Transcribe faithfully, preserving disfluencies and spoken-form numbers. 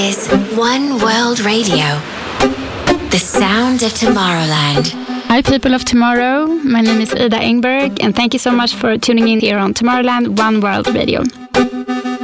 is One World Radio, the sound of Tomorrowland. Hi people of tomorrow, my name is Ida Engberg and thank you so much for tuning in here on Tomorrowland One World Radio.